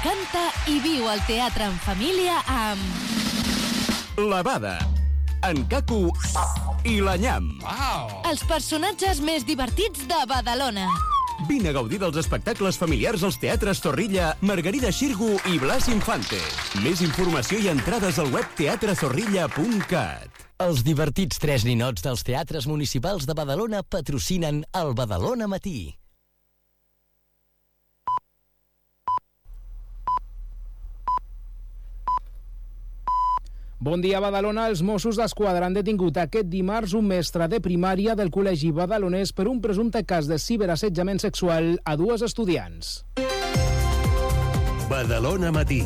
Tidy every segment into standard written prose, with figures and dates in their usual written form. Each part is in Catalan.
Canta i viu el teatre en família amb... La Bada, en Caco i la Nyam. Els personatges més divertits de Badalona. Vine a gaudir dels espectacles familiars als teatres Zorrilla, Margarida Xirgu i Blas Infante. Més informació i entrades al web teatrezorrilla.cat. Els divertits 3 ninots dels teatres municipals de Badalona patrocinen el Badalona Matí. Bon dia, Badalona. Els Mossos d'Esquadra han detingut aquest dimarts un mestre de primària del Col·legi Badalonès per un presumpte cas de ciberassetjament sexual a 2 estudiants. Badalona Matí.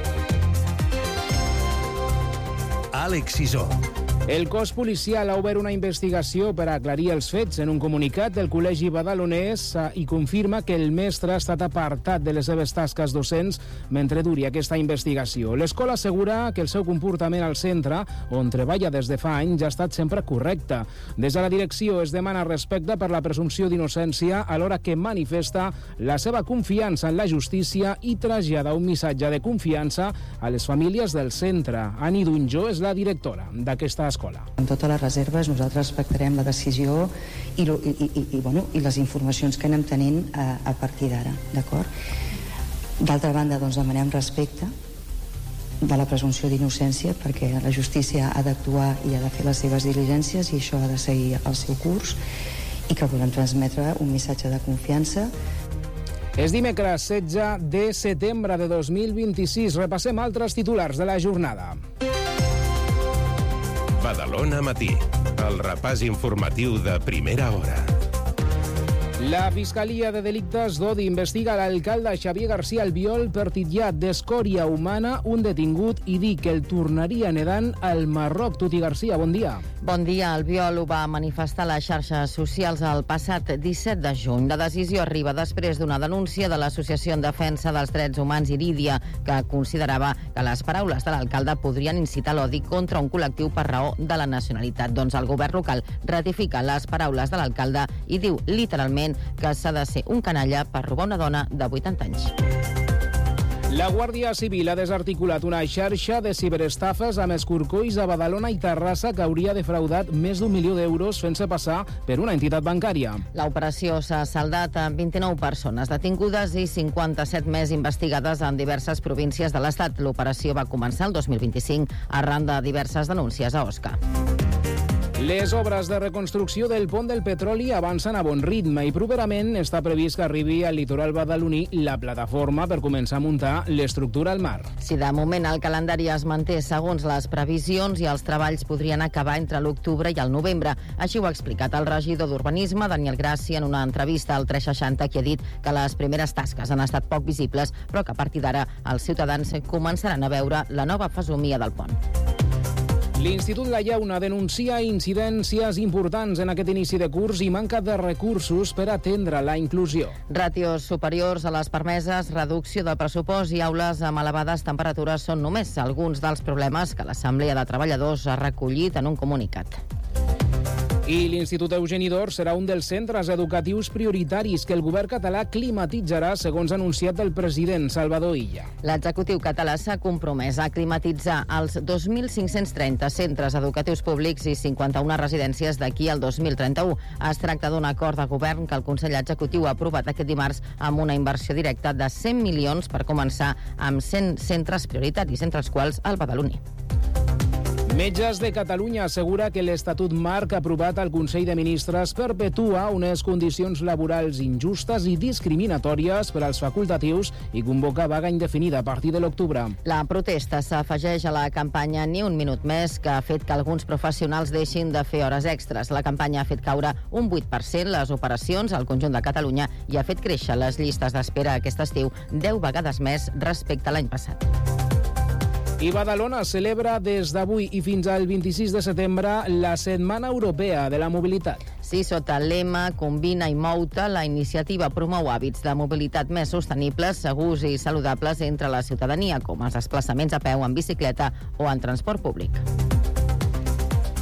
Àlex Sisó. El cos policial ha obert una investigació per aclarir els fets. En un comunicat, el Col·legi Badalonès hi confirma que el mestre ha estat apartat de les seves tasques docents mentre duri aquesta investigació. L'escola assegura que el seu comportament al centre, on treballa des de fa anys, ha estat sempre correcte. Des de la direcció es demana respecte per la presumpció d'innocència alhora que manifesta la seva confiança en la justícia i trasllada un missatge de confiança a les famílies del centre. Ani Dunjó és la directora d'aquesta escola. Amb totes les reserves nosaltres respectarem la decisió i les informacions que anem tenint a partir d'ara, d'acord? D'altra banda, doncs, demanem respecte de la presumpció d'innocència perquè la justícia ha d'actuar i ha de fer les seves diligències i això ha de seguir el seu curs i que volem transmetre un missatge de confiança. És dimecres 16 de setembre de 2026. Repassem altres titulars de la jornada. Badalona Matí, el repàs informatiu de primera hora. La Fiscalia de Delictes d'Odi investiga l'alcalde Xavier García Albiol per titllar d'escòria humana un detingut i dir que el tornaria nedant al Marroc. Tuti García, bon dia. Bon dia. Albiol ho va manifestar a les xarxes socials el passat 17 de juny. La decisió arriba després d'una denúncia de l'Associació en Defensa dels Drets Humans Irídia, que considerava que les paraules de l'alcalde podrien incitar l'odi contra un col·lectiu per raó de la nacionalitat. Doncs el govern local ratifica les paraules de l'alcalde i diu literalment que s'ha de ser un canalla per robar una dona de 80 anys. La Guàrdia Civil ha desarticulat una xarxa de ciberestafes amb escorcolls a Badalona i Terrassa que hauria defraudat més d'1 milió d'euros fent-se passar per una entitat bancària. L'operació s'ha saldat amb 29 persones detingudes i 57 més investigades en diverses províncies de l'Estat. L'operació va començar el 2025 arran de diverses denúncies a Osca. Les obres de reconstrucció del pont del petroli avancen a bon ritme i properament està previst que arribi al litoral badaloní la plataforma per començar a muntar l'estructura al mar. Si de moment el calendari es manté segons les previsions i els treballs podrien acabar entre l'octubre i el novembre. Així ho ha explicat el regidor d'Urbanisme, Daniel Gràcia, en una entrevista al 360, que ha dit que les primeres tasques han estat poc visibles, però que a partir d'ara els ciutadans començaran a veure la nova fesomia del pont. L'Institut La Llauna denuncia incidències importants en aquest inici de curs i manca de recursos per atendre la inclusió. Ràtios superiors a les permeses, reducció del pressupost i aules amb elevades temperatures són només alguns dels problemes que l'Assemblea de Treballadors ha recollit en un comunicat. I l'Institut Eugeni d'Or serà un dels centres educatius prioritaris que el govern català climatitzarà, segons anunciat del president Salvador Illa. L'executiu català s'ha compromès a climatitzar els 2.530 centres educatius públics i 51 residències d'aquí al 2031. Es tracta d'un acord de govern que el Consell Executiu ha aprovat aquest dimarts amb una inversió directa de 100 milions per començar amb 100 centres prioritaris, entre els quals el badaloní. Metges de Catalunya assegura que l'Estatut Marc aprovat al Consell de Ministres perpetua unes condicions laborals injustes i discriminatòries per als facultatius i convoca vaga indefinida a partir de l'octubre. La protesta s'afegeix a la campanya Ni un minut més, que ha fet que alguns professionals deixin de fer hores extres. La campanya ha fet caure un 8% les operacions al conjunt de Catalunya i ha fet créixer les llistes d'espera aquest estiu 10 vegades més respecte a l'any passat. I Badalona celebra des d'avui i fins al 26 de setembre la Setmana Europea de la Mobilitat. Sí, sota el lema Combina i mou-te, la iniciativa promou hàbits de mobilitat més sostenibles, segurs i saludables entre la ciutadania, com els desplaçaments a peu, en bicicleta o en transport públic.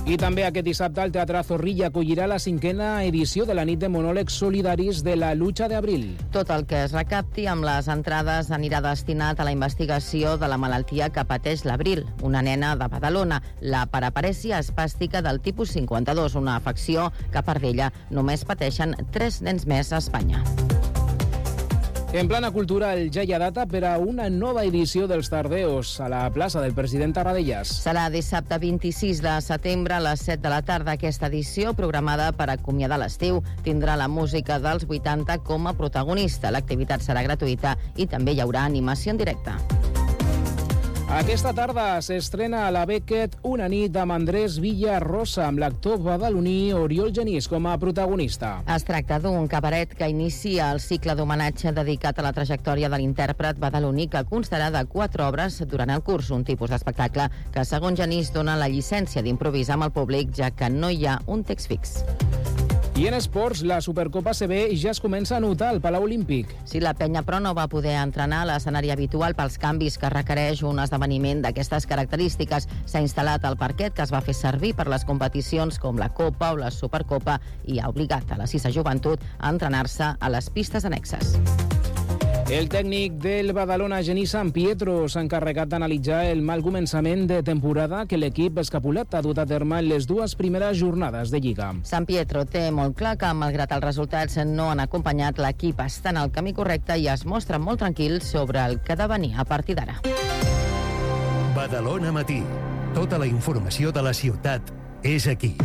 I també aquest dissabte el Teatre Zorrilla acollirà la 5a edició de la nit de monòlegs solidaris de la Lucha de Abril. Tot el que es recapti amb les entrades anirà destinat a la investigació de la malaltia que pateix l'Abril, una nena de Badalona, la paraparèsia espàstica del tipus 52, una afecció que per d'ella només pateixen 3 nens més a Espanya. En plana cultural, ja hi ha data per a una nova edició dels Tardeos a la plaça del President Tarradellas. Serà dissabte 26 de setembre a les 7 de la tarda. Aquesta edició, programada per acomiadar l'estiu, tindrà la música dels 80 com a protagonista. L'activitat serà gratuïta i també hi haurà animació en directe. Aquesta tarda s'estrena a la Beckett Una nit amb Andrés Villarrosa, amb l'actor badaloní Oriol Genís com a protagonista. Es tracta d'un cabaret que inicia el cicle d'homenatge dedicat a la trajectòria de l'intèrpret badaloní, que constarà de 4 obres durant el curs, un tipus d'espectacle que, segons Genís, dona la llicència d'improvisar amb el públic, ja que no hi ha un text fix. I en esports, la Supercopa CB ja es comença a notar al Palau Olímpic. Si la penya, però, no va poder entrenar a l'escenari habitual pels canvis que requereix un esdeveniment d'aquestes característiques. S'ha instal·lat el parquet que es va fer servir per les competicions com la Copa o la Supercopa i ha obligat a la Cisa Joventut a entrenar-se a les pistes annexes. El tècnic del Badalona, Genís San Pietro, s'ha encarregat d'analitzar el mal començament de temporada que l'equip escapulat ha dut a terme en les 2 primeres jornades de Lliga. San Pietro té molt clar que, malgrat els resultats no han acompanyat, l'equip està en el camí correcte i es mostra molt tranquil sobre el que ha de venir a partir d'ara. Badalona Matí. Tota la informació de la ciutat és aquí.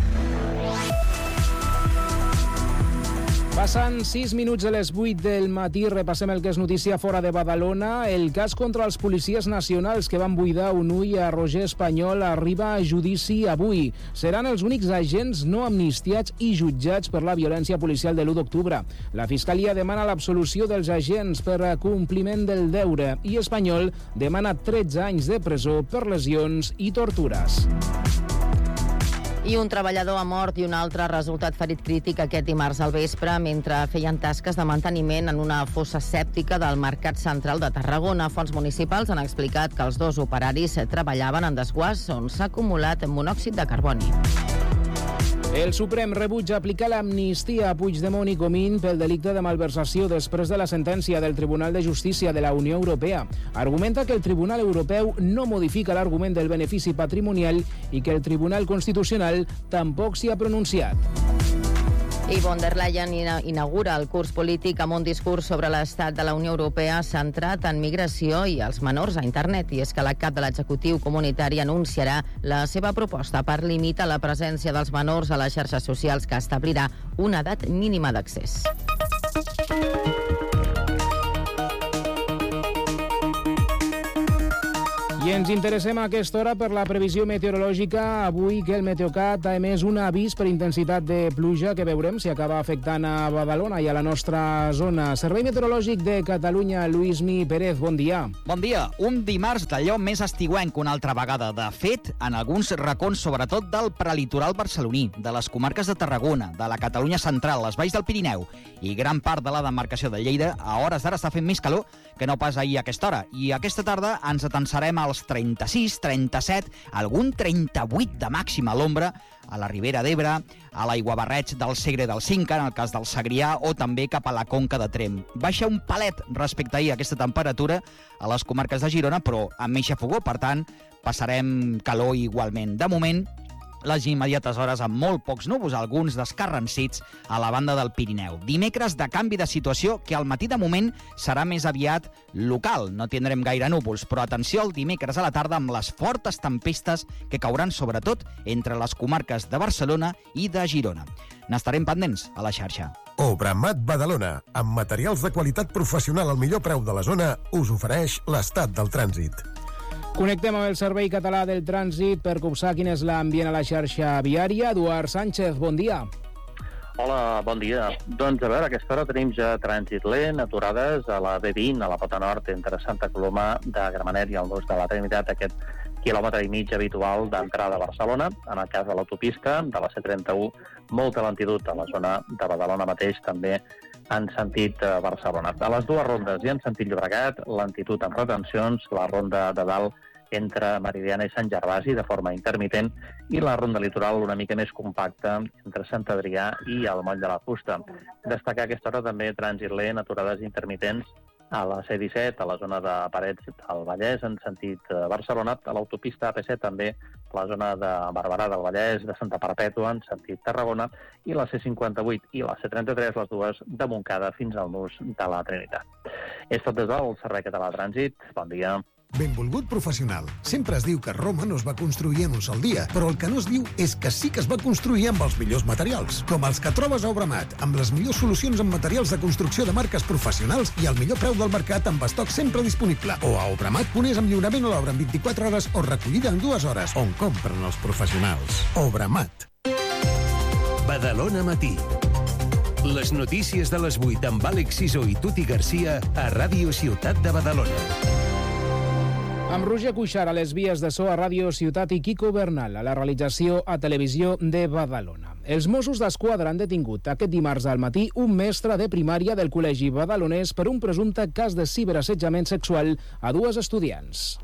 Passen 6 minuts de les 8 del matí. Repassem el que és notícia fora de Badalona. El cas contra els policies nacionals que van buidar un ull a Roger Espanyol arriba a judici avui. Seran els únics agents no amnistiats i jutjats per la violència policial de l'1 d'octubre. La Fiscalia demana l'absolució dels agents per compliment del deure i Espanyol demana 13 anys de presó per lesions i tortures. I un treballador ha mort i un altre ha resultat ferit crític aquest dimarts al vespre mentre feien tasques de manteniment en una fossa sèptica del Mercat Central de Tarragona. Fonts municipals han explicat que els 2 operaris treballaven en desguàs on s'ha acumulat monòxid de carboni. El Suprem rebutja aplicar l'amnistia a Puigdemont i Comín pel delicte de malversació després de la sentència del Tribunal de Justícia de la Unió Europea. Argumenta que el Tribunal Europeu no modifica l'argument del benefici patrimonial i que el Tribunal Constitucional tampoc s'hi ha pronunciat. I von der Leyen inaugura el curs polític amb un discurs sobre l'estat de la Unió Europea centrat en migració i els menors a internet. I és que la cap de l'executiu comunitari anunciarà la seva proposta per limitar la presència dels menors a les xarxes socials, que establirà una edat mínima d'accés. I ens interessem a aquesta hora per la previsió meteorològica. Avui que el Meteocat ha emès un avís per intensitat de pluja que veurem si acaba afectant a Badalona i a la nostra zona. Servei Meteorològic de Catalunya, Lluïsmi Pérez, bon dia. Bon dia. Un dimarts d'allò més estiuenc una altra vegada. De fet, en alguns racons, sobretot del prelitoral barceloní, de les comarques de Tarragona, de la Catalunya central, les valls del Pirineu i gran part de la demarcació de Lleida, a hores d'ara està fent més calor que no pas ahir a aquesta hora. I aquesta tarda ens atensarem als 36, 37, algun 38 de màxima a l'ombra, a la Ribera d'Ebre, a l'Aiguabarreig del Segre del Cinca, en el cas del Segrià, o també cap a la Conca de Tremp. Baixa un palet respecte a ahir aquesta temperatura a les comarques de Girona, però amb eixa fogó, per tant, passarem calor igualment. De moment, les immediates hores amb molt pocs núvols, alguns descarrancits a la banda del Pirineu. Dimecres de canvi de situació que al matí de moment serà més aviat local. No tindrem gaire núvols, però atenció al dimecres a la tarda amb les fortes tempestes que cauran sobretot entre les comarques de Barcelona i de Girona. N'estarem pendents a la xarxa. Obramat Badalona, amb materials de qualitat professional al millor preu de la zona, us ofereix l'estat del trànsit. Connectem amb el Servei Català del Trànsit per copsar quin és l'ambient a la xarxa viària. Eduard Sánchez, bon dia. Hola, bon dia. Doncs a veure, a aquesta hora tenim ja trànsit lent, aturades a la B20, a la Pota Nord, entre Santa Coloma de Gramenet i el Nus de la Trinitat, aquest quilòmetre i mig habitual d'entrada a Barcelona. En el cas de l'autopista, de la C31, molta lentitud a la zona de Badalona mateix, també en sentit Barcelona. A les dues rondes i en sentit Llobregat, lentitud amb retencions, la ronda de dalt entre Meridiana i Sant Gervasi de forma intermitent i la ronda litoral una mica més compacta entre Sant Adrià i el Moll de la Fusta. Destacar a aquesta hora també trànsit lent, aturades intermitents a la C-17, a la zona de Parets del Vallès, en sentit Barcelona, a l'autopista AP7 també, a la zona de Barberà del Vallès, de Santa Perpètua, en sentit Tarragona, i la C-58 i la C-33, les dues de Montcada fins al nus de la Trinitat. És tot des del Servei Català de Trànsit. Bon dia. Benvolgut professional. Sempre es diu que Roma no es va construir en un sol dia, però el que no es diu és que sí que es va construir amb els millors materials, com els que trobes a Obramat, amb les millors solucions en materials de construcció de marques professionals i el millor preu del mercat amb estoc sempre disponible. O a Obramat.es amb lliurament a l'obra en 24 hores o recollida en 2 hores, on compren els professionals. Obramat. Badalona Matí. Les notícies de les 8 amb Àlex Sisó i Tuti Garcia a Ràdio Ciutat de Badalona. Amb Roger Cuixart a les vies de so a Ràdio Ciutat i Quico Bernal a la realització a Televisió de Badalona. Els Mossos d'Esquadra han detingut aquest dimarts al matí un mestre de primària del Col·legi Badalonès per un presumpte cas de ciberassetjament sexual a 2 estudiants.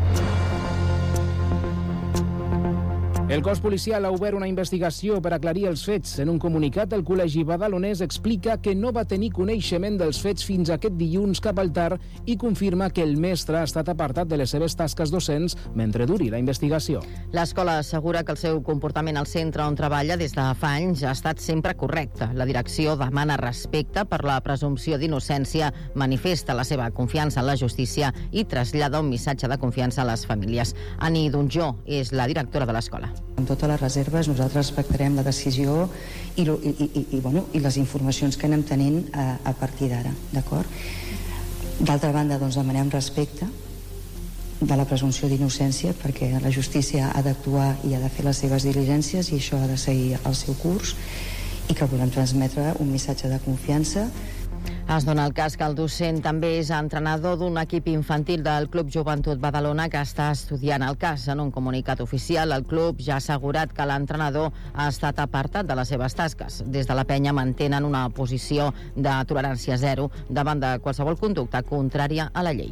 El cos policial ha obert una investigació per aclarir els fets. En un comunicat, el Col·legi Badalonès explica que no va tenir coneixement dels fets fins aquest dilluns cap al tard i confirma que el mestre ha estat apartat de les seves tasques docents mentre duri la investigació. L'escola assegura que el seu comportament al centre on treballa des de fa anys ha estat sempre correcte. La direcció demana respecte per la presumpció d'innocència, manifesta la seva confiança en la justícia i trasllada un missatge de confiança a les famílies. Ani Donjó és la directora de l'escola. Amb totes les reserves nosaltres respectarem la decisió i les informacions que anem tenint a partir d'ara, d'acord? D'altra banda, doncs, demanem respecte de la presumpció d'innocència perquè la justícia ha d'actuar i ha de fer les seves diligències i això ha de seguir el seu curs i que volem transmetre un missatge de confiança. Es dona el cas que el docent també és entrenador d'un equip infantil del Club Joventut Badalona que està estudiant el cas. En un comunicat oficial, el club ja ha assegurat que l'entrenador ha estat apartat de les seves tasques. Des de la penya mantenen una posició de tolerància zero davant de qualsevol conducta contrària a la llei.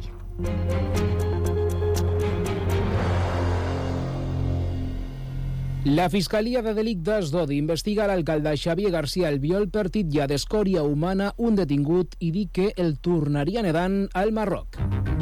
La Fiscalia de Delictes d'Odi investiga l'alcalde Xavier García Albiol per titllar d'escòria humana un detingut i dir que el tornaria nedant al Marroc.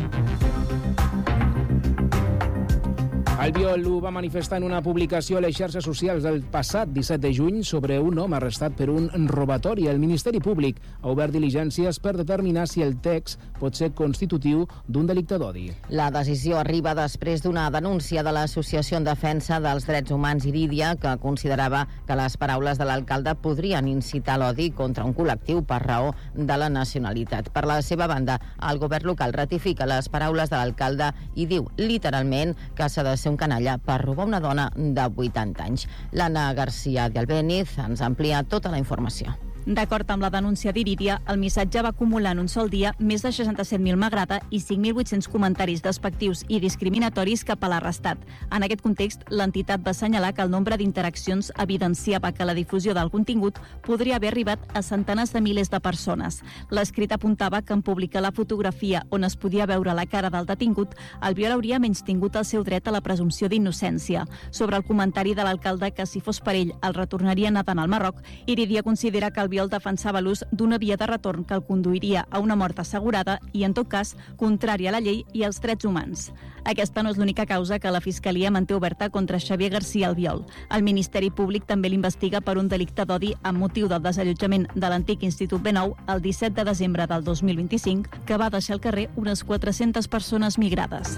Albiol ho va manifestar en una publicació a les xarxes socials del passat 17 de juny sobre un home arrestat per un robatori. El Ministeri Públic ha obert diligències per determinar si el text pot ser constitutiu d'un delicte d'odi. La decisió arriba després d'una denúncia de l'Associació en Defensa dels Drets Humans Irídia que considerava que les paraules de l'alcalde podrien incitar l'odi contra un col·lectiu per raó de la nacionalitat. Per la seva banda, el govern local ratifica les paraules de l'alcalde i diu literalment que s'ha de ser un canalla per robar una dona de 80 anys. L'Anna García de Albéniz ens amplia tota la informació. D'acord amb la denúncia d'Irídia, el missatge va acumular en un sol dia més de 67.000 m'agrada i 5.800 comentaris despectius i discriminatoris cap a l'arrestat. En aquest context, l'entitat va assenyalar que el nombre d'interaccions evidenciava que la difusió del contingut podria haver arribat a centenars de milers de persones. L'escrit apuntava que en publicar la fotografia on es podia veure la cara del detingut, Albiol hauria menystingut el seu dret a la presumpció d'innocència. Sobre el comentari de l'alcalde que si fos per ell el retornaria nedant al Marroc, Irídia considera que Albiol defensava l'ús d'una via de retorn que el conduiria a una mort assegurada i, en tot cas, contrària a la llei i als drets humans. Aquesta no és l'única causa que la Fiscalia manté oberta contra Xavier García Albiol. El Ministeri Públic també l'investiga per un delicte d'odi amb motiu del desallotjament de l'antic Institut B9 el 17 de desembre del 2025, que va deixar al carrer unes 400 persones migrades.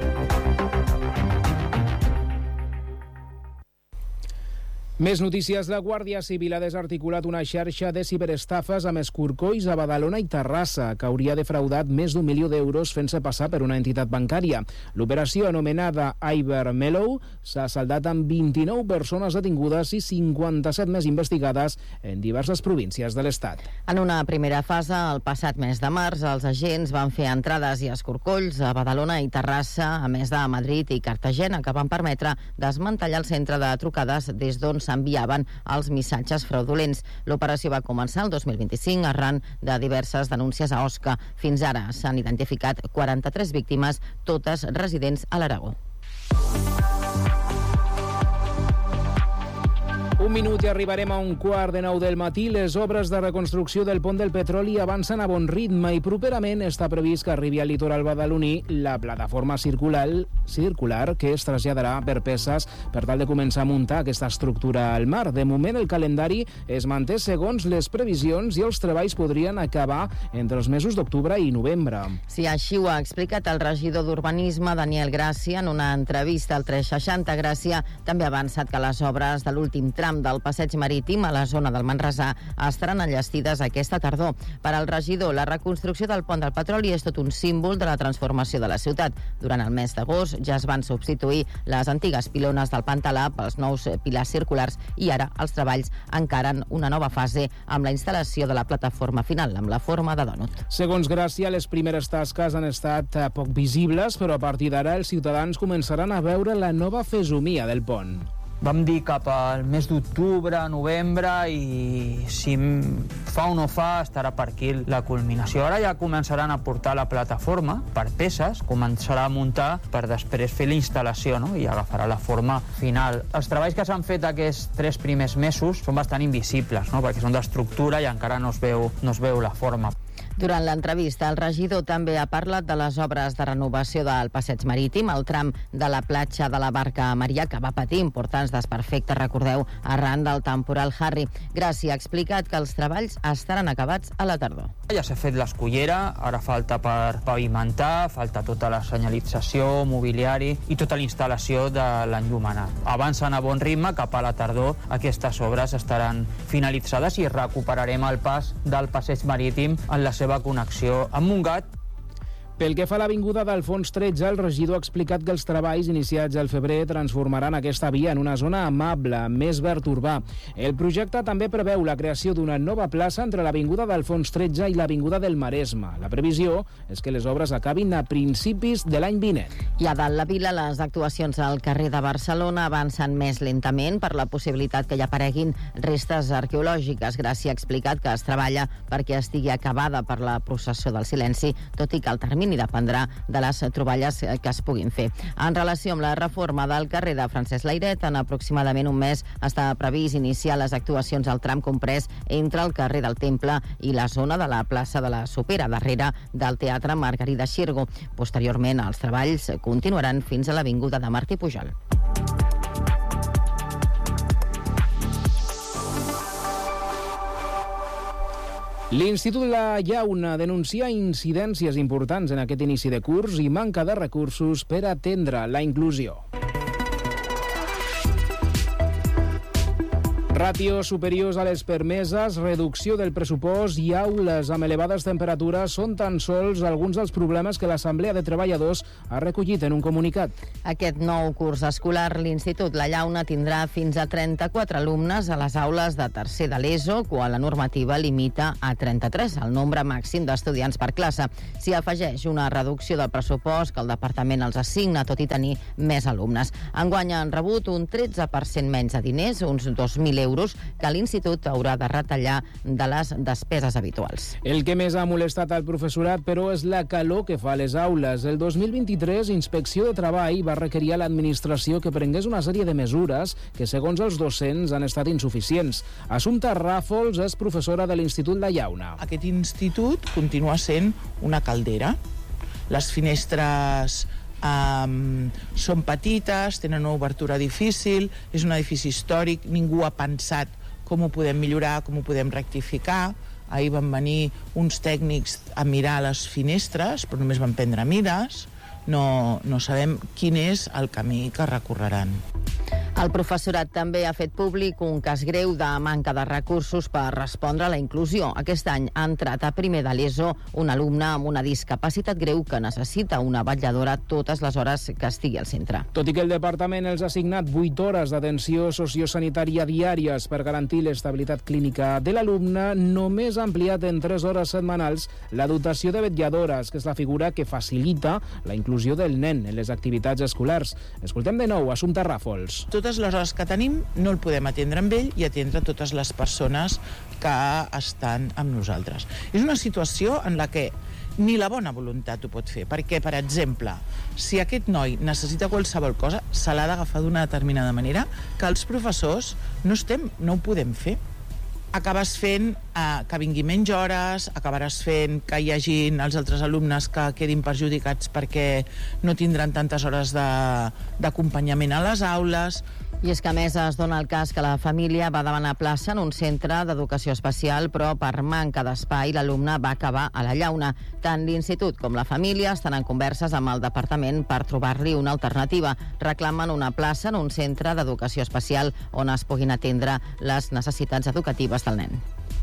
Més notícies. La Guàrdia Civil ha desarticulat una xarxa de ciberestafes amb escorcolls a Badalona i Terrassa, que hauria defraudat més d'1 milió d'euros fent-se passar per una entitat bancària. L'operació, anomenada Ibermellow, s'ha saldat amb 29 persones detingudes i 57 més investigades en diverses províncies de l'Estat. En una primera fase, el passat mes de març, els agents van fer entrades i escorcolls a Badalona i Terrassa, a més de Madrid i Cartagena, que van permetre desmantellar el centre de trucades des d'on s'enviaven els missatges fraudulents. L'operació va començar el 2025 arran de diverses denúncies a Osca. Fins ara s'han identificat 43 víctimes, totes residents a l'Aragó. Un minut i arribarem a 8:45 del matí. Les obres de reconstrucció del pont del Petroli avancen a bon ritme i properament està previst que arribi al litoral badaloní la plataforma circular que es traslladarà per peces per tal de començar a muntar aquesta estructura al mar. De moment el calendari es manté segons les previsions i els treballs podrien acabar entre els mesos d'octubre i novembre. Sí, així ho ha explicat el regidor d'Urbanisme, Daniel Gràcia, en una entrevista al 360. Gràcia també ha avançat que les obres de l'últim tram del passeig marítim a la zona del Manresà estaran enllestides aquesta tardor. Per al regidor, la reconstrucció del pont del Petroli és tot un símbol de la transformació de la ciutat. Durant el mes d'agost ja es van substituir les antigues pilones del Pantalà pels nous pilars circulars i ara els treballs encaren una nova fase amb la instal·lació de la plataforma final amb la forma de dònut. Segons Gràcia, les primeres tasques han estat poc visibles, però a partir d'ara els ciutadans començaran a veure la nova fesomia del pont. Vam dir cap al mes d'octubre, novembre, i si fa o no fa estarà per aquí la culminació. Ara ja començaran a portar la plataforma per peces, començarà a muntar per després fer la instal·lació, no? I agafarà la forma final. Els treballs que s'han fet aquests 3 primers mesos són bastant invisibles, no? Perquè són d'estructura i encara no es veu la forma. Durant l'entrevista, el regidor també ha parlat de les obres de renovació del passeig marítim, el tram de la platja de la Barca Maria, que va patir importants desperfectes, recordeu, arran del temporal Harry. Gràcia ha explicat que els treballs estaran acabats a la tardor. Ja s'ha fet l'escullera, ara falta per pavimentar, falta tota la senyalització, mobiliari i tota la instal·lació de l'enllumenat. Avancen a bon ritme, cap a la tardor aquestes obres estaran finalitzades i recuperarem el pas del passeig marítim en la seva connexió amb Montgat. Pel que fa a l'Avinguda d'Alfons XIII, el regidor ha explicat que els treballs iniciats al febrer transformaran aquesta via en una zona amable, més verd urbà. El projecte també preveu la creació d'una nova plaça entre l'Avinguda d'Alfons XIII i l'Avinguda del Maresme. La previsió és que les obres acabin a principis de l'any vinent. I a dalt la vila, les actuacions al carrer de Barcelona avancen més lentament per la possibilitat que hi apareguin restes arqueològiques. Gràcia ha explicat que es treballa perquè estigui acabada per la processó del silenci, tot i que el termini dependrà de les troballes que es puguin fer. En relació amb la reforma del carrer de Francesc Layret, en aproximadament un mes està previst iniciar les actuacions al tram comprès entre el carrer del Temple i la zona de la plaça de la Sopera, darrere del Teatre Margarida Xirgo. Posteriorment, els treballs continuaran fins a l'avinguda de Martí Pujol. L'Institut La Llauna denuncia incidències importants en aquest inici de curs i manca de recursos per atendre la inclusió. Ràtios superiors a les permeses, reducció del pressupost i aules amb elevades temperatures són tan sols alguns dels problemes que l'Assemblea de Treballadors ha recollit en un comunicat. Aquest nou curs escolar, l'Institut La Llauna tindrà fins a 34 alumnes a les aules de tercer de l'ESO, quan la normativa limita a 33, el nombre màxim d'estudiants per classe. S'hi afegeix una reducció del pressupost que el departament els assigna, tot i tenir més alumnes. Enguany han rebut un 13% menys de diners, uns 2.000 euros, que l'Institut haurà de retallar de les despeses habituals. El que més ha molestat al professorat, però, és la calor que fa a les aules. El 2023, Inspecció de Treball va requerir a l'administració que prengués una sèrie de mesures que, segons els docents, han estat insuficients. Assumpta Ràfols és professora de l'Institut La Llauna. Aquest institut continua sent una caldera. Les finestres són petites, tenen una obertura difícil, és un edifici històric, ningú ha pensat com ho podem millorar, com ho podem rectificar. Ahir van venir uns tècnics a mirar les finestres, però només van prendre mides. No sabem quin és el camí que recorreran. El professorat també ha fet públic un cas greu de manca de recursos per respondre a la inclusió. Aquest any ha entrat a primer de l'ESO un alumne amb una discapacitat greu que necessita una vetlladora totes les hores que estigui al centre. Tot i que el departament els ha assignat 8 hores d'atenció sociosanitària diàries per garantir l'estabilitat clínica de l'alumne, només ha ampliat en 3 hores setmanals la dotació de vetlladores, que és la figura que facilita la inclusió del nen en les activitats escolars. Escoltem de nou Assumpta Ràfols. Totes les hores que tenim no el podem atendre amb ell i atendre totes les persones que estan amb nosaltres. És una situació en la que ni la bona voluntat ho pot fer, perquè, per exemple, si aquest noi necessita qualsevol cosa, se l'ha d'agafar d'una determinada manera que els professors no ho podem fer. Acabes fent que vingui menys hores, acabaràs fent que hi hagin els altres alumnes que quedin perjudicats perquè no tindran tantes hores d'acompanyament a les aules. I és que, a més, es dona el cas que la família va demanar plaça en un centre d'educació especial, però per manca d'espai l'alumne va acabar a la llauna. Tant l'institut com la família estan en converses amb el departament per trobar-li una alternativa. Reclamen una plaça en un centre d'educació especial on es puguin atendre les necessitats educatives del nen.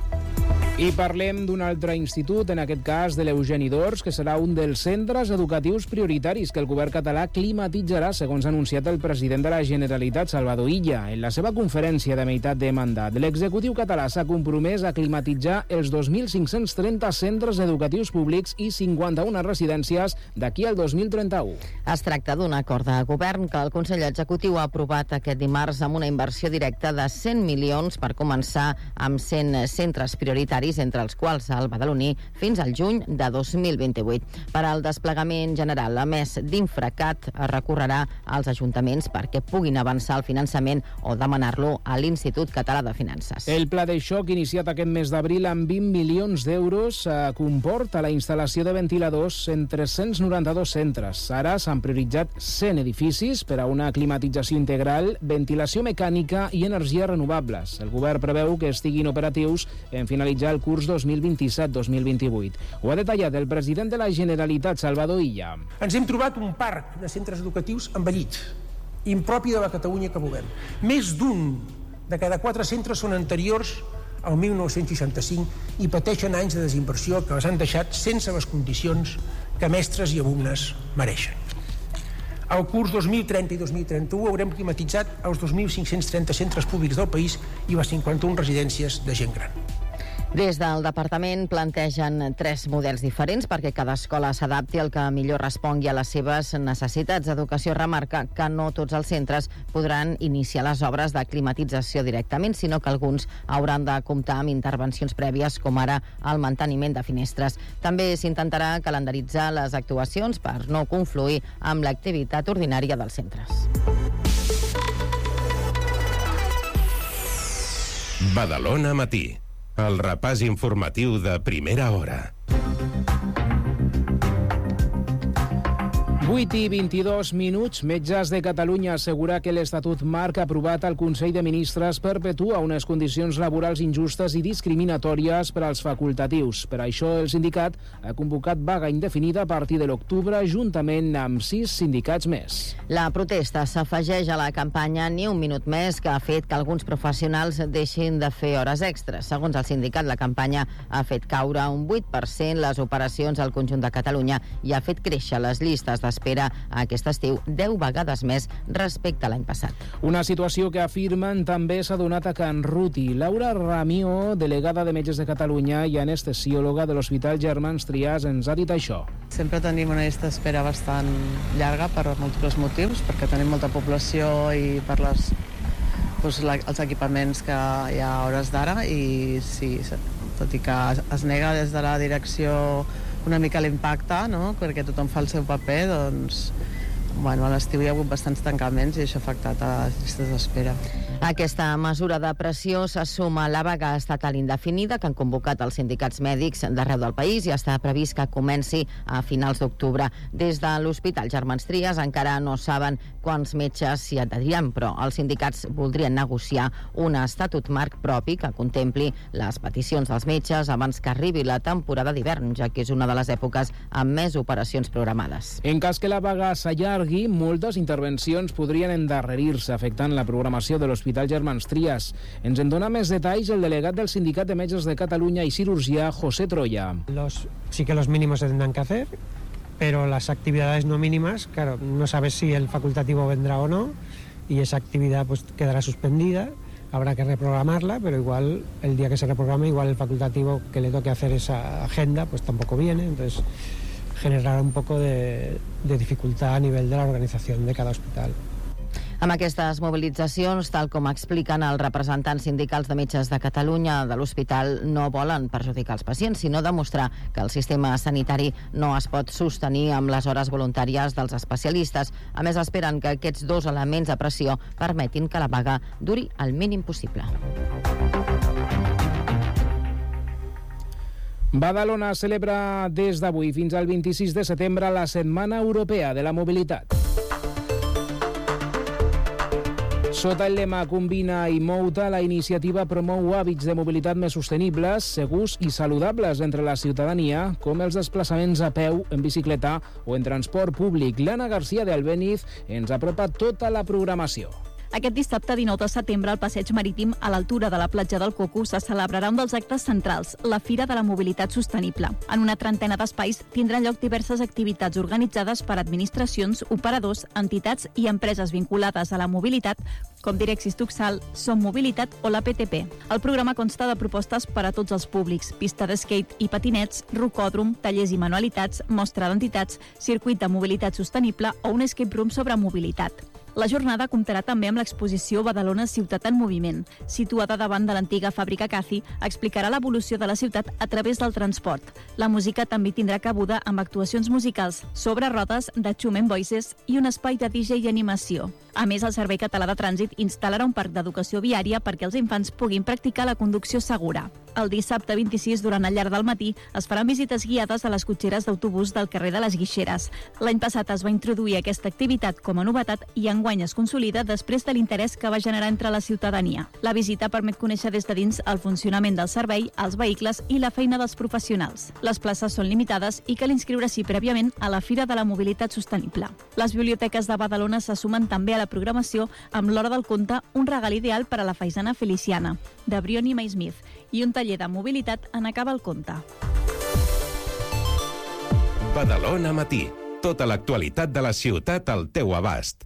I parlem d'un altre institut, en aquest cas de l'Eugeni d'Ors, que serà un dels centres educatius prioritaris que el govern català climatitzarà, segons ha anunciat el president de la Generalitat, Salvador Illa. En la seva conferència de meitat de mandat, l'executiu català s'ha compromès a climatitzar els 2.530 centres educatius públics i 51 residències d'aquí al 2031. Es tracta d'un acord de govern que el Consell Executiu ha aprovat aquest dimarts amb una inversió directa de 100 milions per començar amb 100 centres prioritaris, entre els quals el badaloní, fins al juny de 2028. Per al desplegament general, a més d'Infracat, es recorrerà als ajuntaments perquè puguin avançar el finançament o demanar-lo a l'Institut Català de Finances. El pla de xoc, iniciat aquest mes d'abril amb 20 milions d'euros, comporta la instal·lació de ventiladors en 392 centres. Ara s'han prioritzat 100 edificis per a una climatització integral, ventilació mecànica i energies renovables. El govern preveu que estiguin operatius en finalitzar el curs 2027-2028. Ho ha detallat el president de la Generalitat, Salvador Illa. Ens hem trobat un parc de centres educatius envellit, impropi de la Catalunya que volem. Més d'un de cada 4 centres són anteriors al 1965 i pateixen anys de desinversió que els han deixat sense les condicions que mestres i alumnes mereixen. Al curs 2030 i 2031 haurem climatitzat els 2.530 centres públics del país i les 51 residències de gent gran. Des del departament plantegen 3 models diferents perquè cada escola s'adapti al que millor respongui a les seves necessitats. Educació remarca que no tots els centres podran iniciar les obres de climatització directament, sinó que alguns hauran de comptar amb intervencions prèvies, com ara el manteniment de finestres. També s'intentarà calendaritzar les actuacions per no confluir amb l'activitat ordinària dels centres. Badalona Matí. El repàs informatiu de primera hora. 8 i 22 minuts. Metges de Catalunya assegura que l'Estatut Marc aprovat al Consell de Ministres perpetua unes condicions laborals injustes i discriminatòries per als facultatius. Per això el sindicat ha convocat vaga indefinida a partir de l'octubre, juntament amb 6 sindicats més. La protesta s'afegeix a la campanya Ni un minut més, que ha fet que alguns professionals deixin de fer hores extres. Segons el sindicat, la campanya ha fet caure un 8% les operacions al conjunt de Catalunya i ha fet créixer les llistes d'espera aquest estiu 10 vegades més respecte a l'any passat. Una situació que afirmen també s'ha donat a Can Ruti. Laura Ramió, delegada de Metges de Catalunya i anestesiòloga de l'Hospital Germans Trias, ens ha dit això. Sempre tenim una llista d'espera bastant llarga per múltiples motius, perquè tenim molta població i per els equipaments que hi ha a hores d'ara, i sí, tot i que es nega des de la direcció una mica l'impacte, no?, perquè tothom fa el seu paper, doncs, a l'estiu hi ha hagut bastants tancaments i això ha afectat a les llistes d'espera. Aquesta mesura de pressió se suma a la vaga estatal indefinida que han convocat els sindicats mèdics d'arreu del país i està previst que comenci a finals d'octubre. Des de l'Hospital Germans Trias encara no saben quants metges s'hi adheriran, però els sindicats voldrien negociar un estatut marc propi que contempli les peticions dels metges abans que arribi la temporada d'hivern, ja que és una de les èpoques amb més operacions programades. En cas que la vaga s'allargui, moltes intervencions podrien endarrerir-se, afectant la programació de l'Hospital Germans Trias. Ens en dona més detalls el delegat del Sindicat de Metges de Cataluña y Cirugía, José Troya. Sí que los mínimos se tendrán que hacer, pero las actividades no mínimas, claro, no sabes si el facultativo vendrá o no, y esa actividad pues quedará suspendida, habrá que reprogramarla, pero igual el día que se reprograme, igual el facultativo que le toque hacer esa agenda pues tampoco viene, entonces generará un poco de dificultad a nivel de la organización de cada hospital. Amb aquestes mobilitzacions, tal com expliquen els representants sindicals de metges de Catalunya de l'hospital, no volen perjudicar els pacients, sinó demostrar que el sistema sanitari no es pot sostenir amb les hores voluntàries dels especialistes. A més, esperen que aquests dos elements de pressió permetin que la vaga duri el mínim possible. Badalona celebra des d'avui fins al 26 de setembre la Setmana Europea de la Mobilitat. Sota el lema Combina i Mouta, la iniciativa promou hàbits de mobilitat més sostenibles, segurs i saludables entre la ciutadania, com els desplaçaments a peu, en bicicleta o en transport públic. L'Anna García de Albéniz ens apropa tota la programació. Aquest dissabte 19 de setembre al Passeig Marítim, a l'altura de la platja del Coco, se celebrarà un dels actes centrals, la Fira de la Mobilitat Sostenible. En una trentena d'espais tindran lloc diverses activitats organitzades per administracions, operadors, entitats i empreses vinculades a la mobilitat, com Direxis Tuxal, Som Mobilitat o la PTP. El programa consta de propostes per a tots els públics: pista de skate i patinets, rocòdrom, tallers i manualitats, mostra d'entitats, circuit de mobilitat sostenible o un escape room sobre mobilitat. La jornada comptarà també amb l'exposició Badalona Ciutat en Moviment. Situada davant de l'antiga fàbrica Caci, explicarà l'evolució de la ciutat a través del transport. La música també tindrà cabuda amb actuacions musicals, sobre rodes de Xumen Voices i un espai de DJ i animació. A més, el Servei Català de Trànsit instal·larà un parc d'educació viària perquè els infants puguin practicar la conducció segura. El dissabte 26, durant el llarg del matí, es faran visites guiades a les cotxeres d'autobús del carrer de les Guixeres. L'any passat es va introduir aquesta activitat com a novetat i enguany es consolida després de l'interès que va generar entre la ciutadania. La visita permet conèixer des de dins el funcionament del servei, els vehicles i la feina dels professionals. Les places són limitades i cal inscriure-s'hi prèviament a la Fira de la Mobilitat Sostenible. Les biblioteques de Badalona se sumen també a la programació amb l'Hora del Conte, un regal ideal per a la faisana feliciana, de Brioni Maysmith, i un taller de mobilitat en Acaba el Conte. Badalona Matí. Tota l'actualitat de la ciutat al teu abast.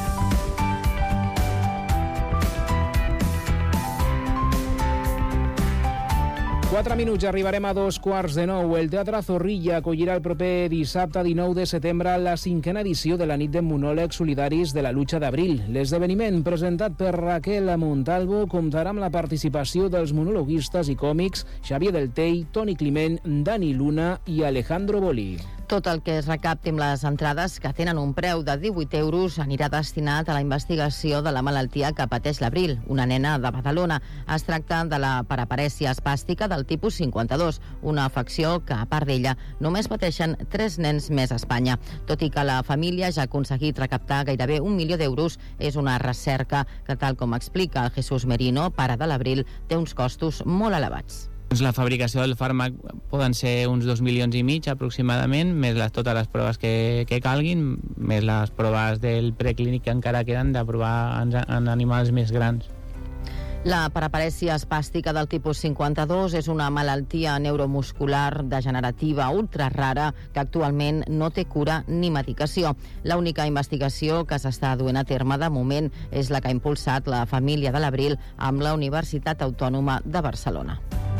Quatre minuts, arribarem a 8:45. El Teatre Zorrilla acollirà el proper dissabte 19 de setembre la 5a edició de la nit de monòlegs solidaris de la Lucha d'Abril. L'esdeveniment, presentat per Raquel Montalvo, comptarà amb la participació dels monologuistes i còmics Xavier Del Tell, Toni Climent, Dani Luna i Alejandro Boli. Tot el que es recapti amb les entrades, que tenen un preu de 18 euros, anirà destinat a la investigació de la malaltia que pateix l'Abril, una nena de Badalona. Es tracta de la paraparèsia espàstica del tipus 52, una afecció que, a part d'ella, només pateixen 3 nens més a Espanya. Tot i que la família ja ha aconseguit recaptar gairebé 1 milió d'euros, és una recerca que, tal com explica el Jesús Merino, pare de l'Abril, té uns costos molt elevats. La fabricació del fàrmac poden ser uns 2,5 milions aproximadament, més totes les proves que calguin, més les proves del preclínic que encara queden de provar en animals més grans. La paraparèsia espàstica del tipus 52 és una malaltia neuromuscular degenerativa ultrarara que actualment no té cura ni medicació. L'única investigació que s'està duent a terme de moment és la que ha impulsat la família de l'Abril amb la Universitat Autònoma de Barcelona.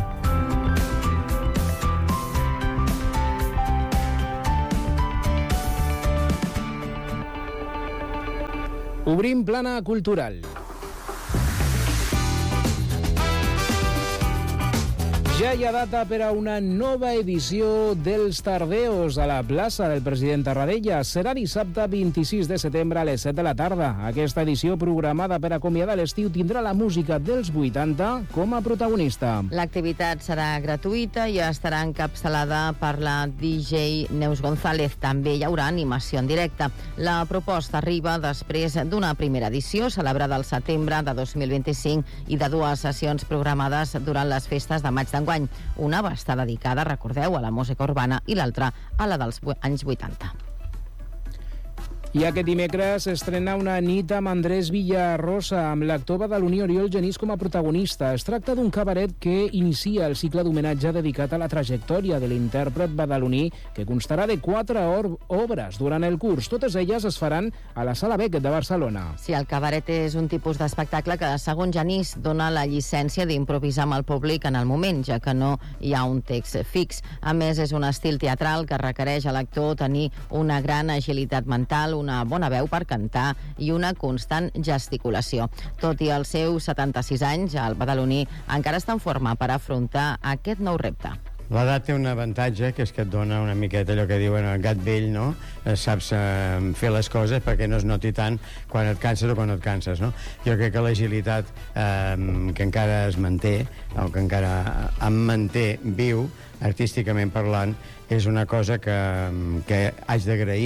Obrim plana cultural. Ja hi ha data per a una nova edició dels Tardeos a la plaça del President Tarradellas. Serà dissabte 26 de setembre a les 7 de la tarda. Aquesta edició, programada per acomiadar l'estiu, tindrà la música dels 80 com a protagonista. L'activitat serà gratuïta i estarà encapçalada per la DJ Neus González. També hi haurà animació en directe. La proposta arriba després d'una primera edició celebrada al setembre de 2025 i de 2 sessions programades durant les festes de maig d'enguany. Una va estar dedicada, recordeu, a la música urbana i l'altra a la dels anys 80. I aquest dimecres s'estrena Una nit amb Andrés Villarrosa, amb l'actor badaloní Oriol Genís com a protagonista. Es tracta d'un cabaret que inicia el cicle d'homenatge dedicat a la trajectòria de l'intèrpret badaloní, que constarà de 4 obres durant el curs. Totes elles es faran a la Sala Beckett de Barcelona. Sí, el cabaret és un tipus d'espectacle que, segons Genís, dona la llicència d'improvisar amb el públic en el moment, ja que no hi ha un text fix. A més, és un estil teatral que requereix a l'actor tenir una gran agilitat mental, una bona veu per cantar i una constant gesticulació. Tot i els seus 76 anys, el badaloní encara està en forma per afrontar aquest nou repte. L'edat té un avantatge, que és que et dona una miqueta allò que diuen el gat vell, no? Saps fer les coses perquè no es noti tant quan et canses o quan no et canses, no? Jo crec que l'agilitat que encara es manté, o que encara em manté viu, artísticament parlant, és una cosa que haig d'agrair.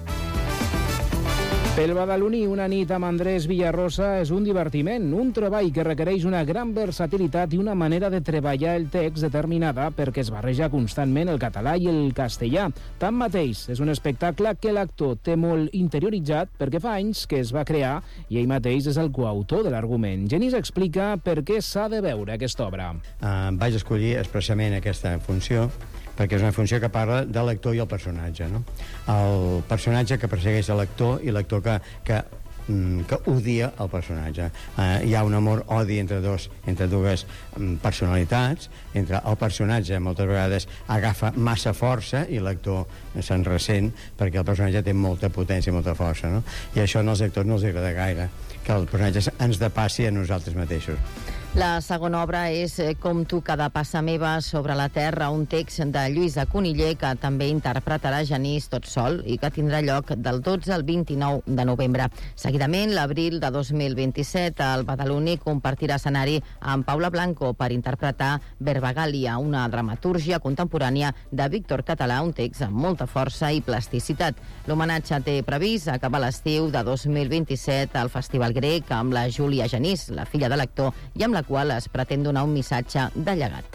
Pel badaloní, una nit amb Andrés Villarrosa és un divertiment, un treball que requereix una gran versatilitat i una manera de treballar el text determinada perquè es barreja constantment el català i el castellà. Tanmateix, és un espectacle que l'actor té molt interioritzat perquè fa anys que es va crear i ell mateix és el coautor de l'argument. Genís explica per què s'ha de veure aquesta obra. Vaig escollir expressament aquesta funció perquè és una funció que parla de l'actor i el personatge, no? El personatge que persegueix l'actor i l'actor que odia el personatge. Hi ha un amor-odi entre dues personalitats, entre el personatge moltes vegades agafa massa força i l'actor se'n ressent perquè el personatge té molta potència i molta força, no? I això als actors no els agrada gaire, que el personatge ens depassi a nosaltres mateixos. La segona obra és Com tu cada passa meva sobre la terra, un text de Lluïsa Coniller que també interpretarà Genís tot sol i que tindrà lloc del 12 al 29 de novembre. Seguidament, l'abril de 2027, el badaloní compartirà escenari amb Paula Blanco per interpretar Verbagalia, una dramatúrgia contemporània de Víctor Català, un text amb molta força i plasticitat. L'homenatge té previst acabar l'estiu de 2027 al Festival Grec amb la Júlia Genís, la filla de l'actor, i amb la qual es pretén donar un missatge de llegat.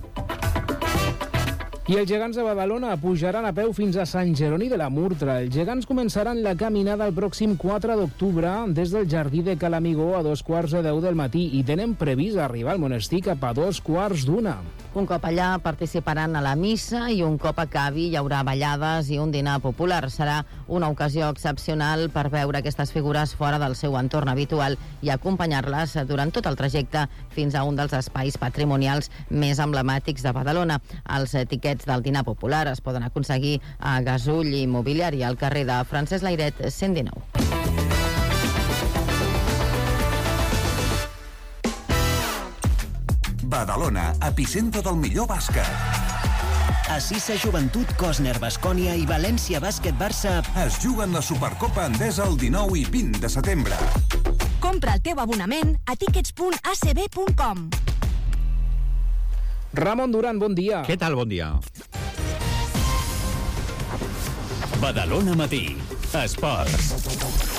I els gegants de Badalona pujaran a peu fins a Sant Jeroní de la Murtra. Els gegants començaran la caminada el pròxim 4 d'octubre des del jardí de Calamigó a 2:15 del matí i tenen previst arribar al monestir cap a 2:15. Un cop allà participaran a la missa i un cop acabi hi haurà ballades i un dinar popular. Serà una ocasió excepcional per veure aquestes figures fora del seu entorn habitual i acompanyar-les durant tot el trajecte fins a un dels espais patrimonials més emblemàtics de Badalona. Els tiquets del dinar popular es poden aconseguir a Gasull Immobiliari al carrer de Francesc Layret 119. Badalona, epicentre del millor bàsquet. Assisa Joventut, Cosner Baskonia i València Bàsquet Barça es juguen la Supercopa Endesa el 19 i 20 de setembre. Compra el teu abonament a tickets.acb.com. Ramon Duran, bon dia. Què tal, bon dia? Badalona Matí, esports.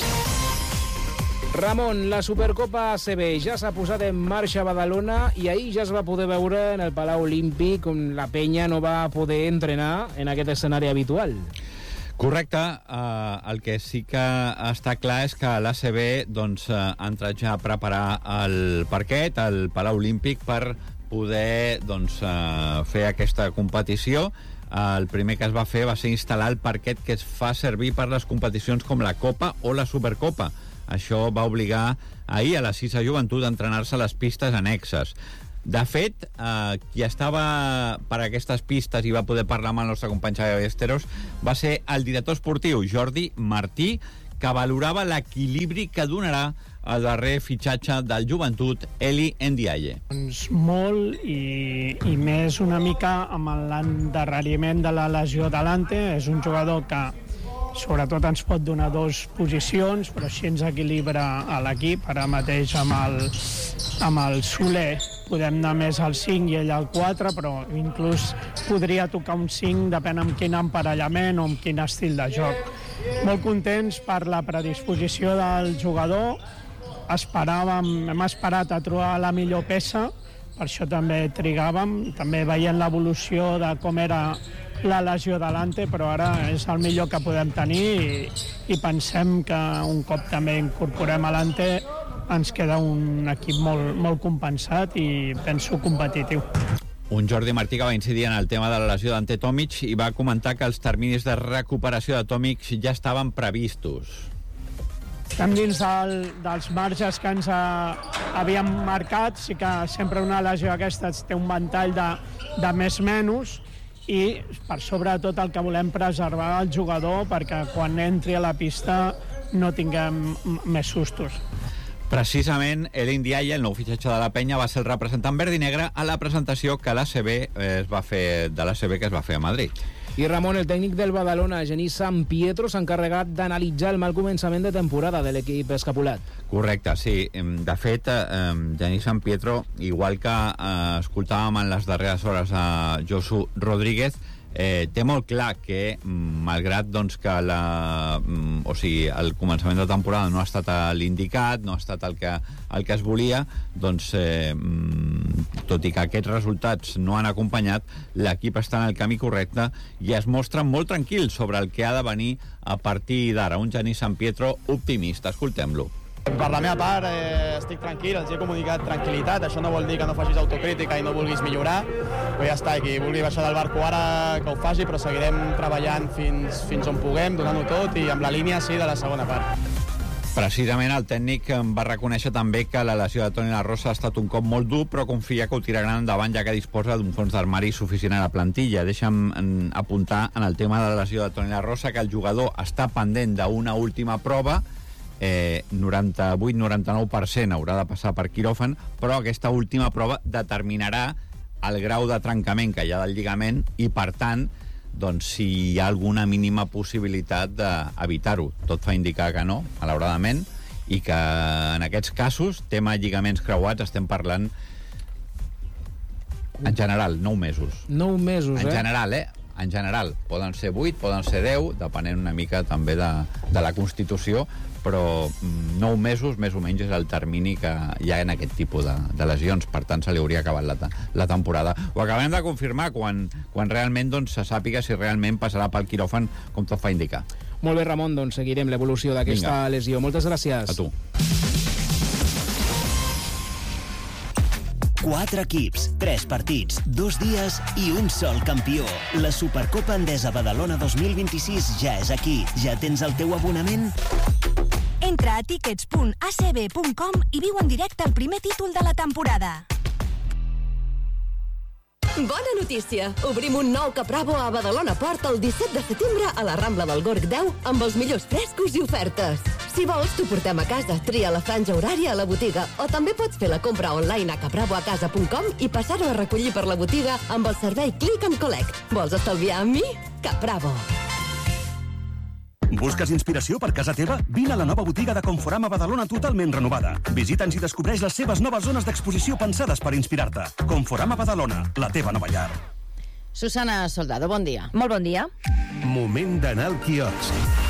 Ramon, la Supercopa ACB ja s'ha posat en marxa a Badalona i ahir ja es va poder veure en el Palau Olímpic on la penya no va poder entrenar en aquest escenari habitual. Correcte. El que sí que està clar és que l'ACB ha entrat ja a preparar el parquet, el Palau Olímpic, per poder fer aquesta competició. El primer que es va fer va ser instal·lar el parquet que es fa servir per les competicions com la Copa o la Supercopa. Això va obligar ahir a la Assisa Joventut a entrenar-se a les pistes annexes. De fet, qui estava per aquestes pistes i va poder parlar amb el nostre company Xavi Ballesteros va ser el director esportiu, Jordi Martí, que valorava l'equilibri que donarà el darrer fitxatge del Joventut, Eli Ndiaye. Doncs molt i més una mica amb l'endarreriment de la lesió d'Alante. És un jugador que sobretot ens pot donar dues posicions, però així ens equilibra a l'equip. Ara mateix amb el Soler podem anar més al 5 i ell al 4, però inclús podria tocar un 5, depèn amb quin emparellament o amb quin estil de joc. Molt contents per la predisposició del jugador. Hem esperat a trobar la millor peça, per això també trigàvem, també veient l'evolució de com era la lesió d'Alante, però ara és el millor que podem tenir i pensem que un cop també incorporem Alante ens queda un equip molt compensat i penso competitiu. Un Jordi Martí que va incidir en el tema de la lesió d'Ante Tomic i va comentar que els terminis de recuperació de Tomic ja estaven previstos. Estem dins dels marges que ens havíem marcat. Sí que sempre una lesió d'aquestes té un ventall de més-menys i per sobre de tot el que volem preservar el jugador perquè quan entri a la pista no tinguem més sustos. Precisament, Elin Diaye, el nou fitxatge de la penya, va ser el representant verd i negre a la presentació que l'ACB es va fer a Madrid. I Ramon, el tècnic del Badalona, Genís San Pietro, s'ha encarregat d'analitzar el mal començament de temporada de l'equip escapulat. Correcte, sí. De fet, Genís San Pietro, igual que escoltàvem en les darreres hores a Josu Rodríguez, té molt clar que, malgrat doncs, que el començament de temporada no ha estat l'indicat, no ha estat el que es volia, doncs, tot i que aquests resultats no han acompanyat, l'equip està en el camí correcte i es mostra molt tranquil sobre el que ha de venir a partir d'ara. Un Genís San Pietro optimista. Escoltem-lo. Per la meva part, estic tranquil, els he comunicat tranquil·litat. Això no vol dir que no facis autocrítica i no vulguis millorar, però ja està, qui vulgui baixar del barco ara que ho faci, però seguirem treballant fins on puguem, donant-ho tot i amb la línia, sí, de la segona part. Precisament el tècnic va reconèixer també que la lesió de Toni La Rosa ha estat un cop molt dur, però confia que ho tiraran endavant ja que disposa d'un fons d'armari suficient a la plantilla. Deixa'm apuntar en el tema de la lesió de Toni La Rosa que el jugador està pendent d'una última prova, 98-99% haurà de passar per quiròfan, però aquesta última prova determinarà el grau de trencament que hi ha del lligament i, per tant, doncs, si hi ha alguna mínima possibilitat d'evitar-ho. Tot fa indicar que no, malauradament, i que en aquests casos, tema lligaments creuats, estem parlant en general, 9 mesos. 9 mesos, En general, En general, poden ser 8, poden ser 10, depenent una mica també de la Constitució, però 9 mesos, més o menys, és el termini que hi ha en aquest tipus de lesions. Per tant, se li hauria acabat la temporada. Ho acabem de confirmar quan realment doncs, se sàpiga si realment passarà pel quiròfan, com tot fa indicar. Molt bé, Ramon, doncs seguirem l'evolució d'aquesta lesió. Moltes gràcies. A tu. 4 equips, 3 partits, 2 dies i un sol campió. La Supercopa Endesa Badalona 2026 ja és aquí. Ja tens el teu abonament? Entra a tickets.acb.com i viu en directe el primer títol de la temporada. Bona notícia! Obrim un nou Capravo a Badalona Port el 17 de setembre a la Rambla del Gorg 10 amb els millors frescos i ofertes. Si vols, t'ho portem a casa, tria la franja horària a la botiga o també pots fer la compra online a capravoacasa.com i passar-ho a recollir per la botiga amb el servei Click and Collect. Vols estalviar amb mi? Capravo. Busques inspiració per casa teva? Vine a la nova botiga de Conforama Badalona totalment renovada. Visita'ns i descobreix les seves noves zones d'exposició pensades per inspirar-te. Conforama Badalona, la teva nova llar. Susana Soldado, bon dia. Molt bon dia. Moment d'anar al quiosc.